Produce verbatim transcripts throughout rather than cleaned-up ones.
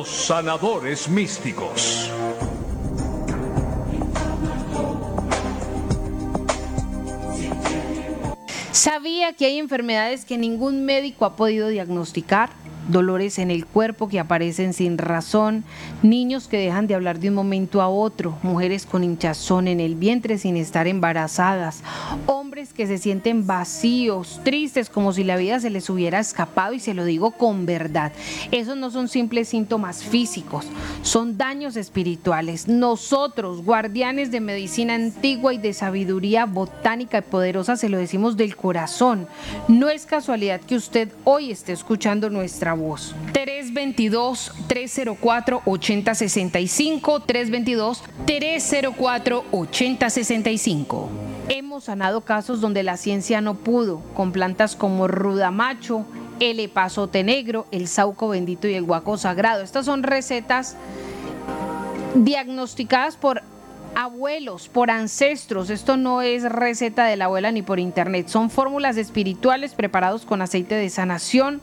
Los sanadores místicos. ¿Sabía que hay enfermedades que ningún médico ha podido diagnosticar? Dolores en el cuerpo que aparecen sin razón, niños que dejan de hablar de un momento a otro, mujeres con hinchazón en el vientre sin estar embarazadas, hombres que se sienten vacíos, tristes, como si la vida se les hubiera escapado, y se lo digo con verdad. Esos no son simples síntomas físicos, son daños espirituales. Nosotros, guardianes de medicina antigua y de sabiduría botánica y poderosa, se lo decimos del corazón. No es casualidad que usted hoy esté escuchando nuestra voz. tres veintidós, tres cero cuatro, ochenta sesenta y cinco, tres veintidós, tres cero cuatro, ochenta sesenta y cinco. Hemos sanado casos donde la ciencia no pudo, con plantas como rudamacho, el epazote negro, el sauco bendito y el guaco sagrado. Estas son recetas diagnosticadas por abuelos, por ancestros. Esto no es receta de la abuela ni por internet, son fórmulas espirituales preparados con aceite de sanación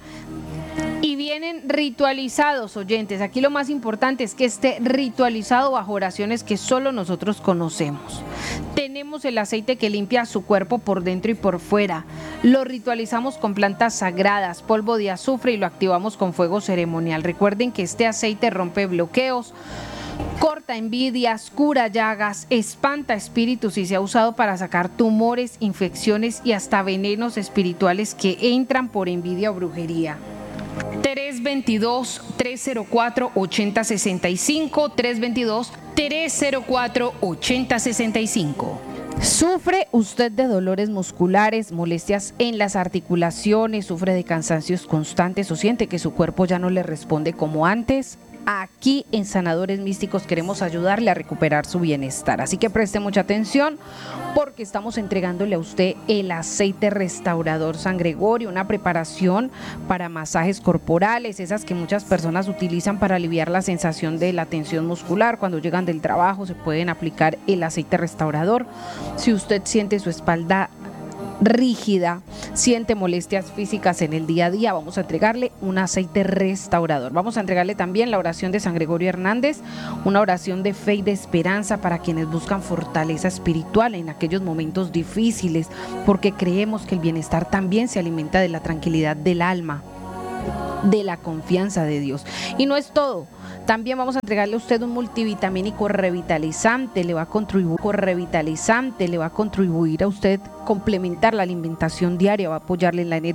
y vienen ritualizados, oyentes. Aquí lo más importante es que esté ritualizado bajo oraciones que solo nosotros conocemos. Tenemos el aceite que limpia su cuerpo por dentro y por fuera. Lo ritualizamos con plantas sagradas, polvo de azufre, y lo activamos con fuego ceremonial. Recuerden que este aceite rompe bloqueos, corta envidias, cura llagas, espanta espíritus y se ha usado para sacar tumores, infecciones y hasta venenos espirituales que entran por envidia o brujería. tres veintidós, tres cero cuatro, ochenta sesenta y cinco, tres veintidós, tres cero cuatro, ochenta sesenta y cinco. ¿Sufre usted de dolores musculares, molestias en las articulaciones, sufre de cansancios constantes o siente que su cuerpo ya no le responde como antes? Aquí en Sanadores Místicos queremos ayudarle a recuperar su bienestar, así que preste mucha atención porque estamos entregándole a usted el aceite restaurador San Gregorio, una preparación para masajes corporales, esas que muchas personas utilizan para aliviar la sensación de la tensión muscular. Cuando llegan del trabajo se pueden aplicar el aceite restaurador. Si usted siente su espalda rígida, siente molestias físicas en el día a día, vamos a entregarle un aceite restaurador. Vamos a entregarle también la oración de San Gregorio Hernández, una oración de fe y de esperanza para quienes buscan fortaleza espiritual en aquellos momentos difíciles, porque creemos que el bienestar también se alimenta de la tranquilidad del alma, de la confianza de Dios. Y no es todo. También vamos a entregarle a usted un multivitamínico revitalizante, le va a contribuir, revitalizante, le va a contribuir a usted complementar la alimentación diaria, va a apoyarle en la energía.